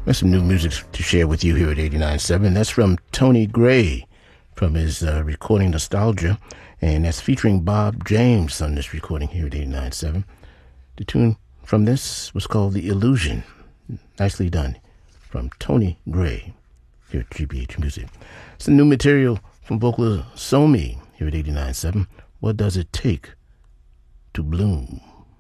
There's some new music to share with you here at 89.7. That's from Tony Gray from his recording Nostalgia, and that's featuring Bob James on this recording here at 89.7. The tune from this was called The Illusion. Nicely done from Tony Gray here at GBH Music. Some new material from vocalist Somi here at 89.7. What Does It Take to Bloom?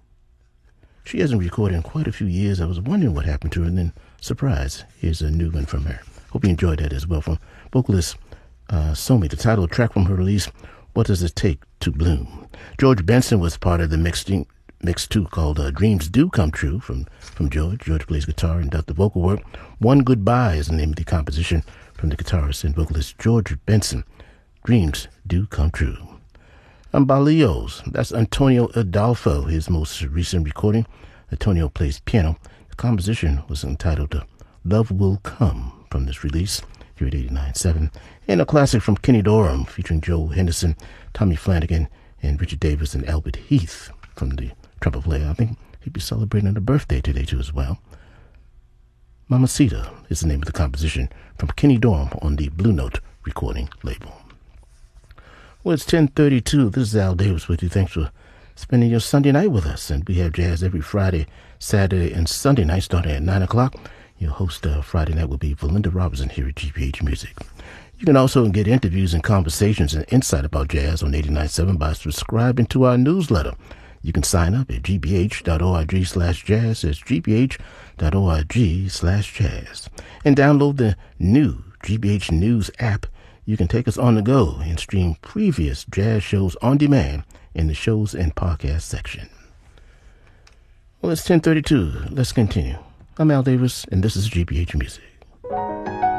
She hasn't recorded in quite a few years. I was wondering what happened to her, and then surprise, here's a new one from her. Hope you enjoyed that as well. From vocalist Somi, the title track from her release, What Does It Take to Bloom? George Benson was part of the mix two called Dreams Do Come True from George. George plays guitar and does the vocal work. One Goodbye is the name of the composition from the guitarist and vocalist George Benson. Dreams Do Come True. Balios, that's Antonio Adolfo, his most recent recording. Antonio plays piano. The composition was entitled Love Will Come from this release here at 89.7. And a classic from Kenny Dorham featuring Joe Henderson, Tommy Flanagan, and Richard Davis and Albert Heath from the trumpet player. I think he'd be celebrating a birthday today too as well. Mamacita is the name of the composition from Kenny Dorham on the Blue Note recording label. Well, it's 10:32. This is Al Davis with you. Thanks for spending your Sunday night with us. And we have jazz every Friday, Saturday, and Sunday night starting at 9 o'clock. Your host Friday night will be Valinda Robinson here at GBH Music. You can also get interviews and conversations and insight about jazz on 89.7 by subscribing to our newsletter. You can sign up at gbh.org/jazz. That's gbh.org/jazz. And download the new GBH News app. You can take us on the go and stream previous jazz shows on demand in the shows and podcast section. Well, it's 10:32. Let's continue. I'm Al Davis, and this is GBH Music.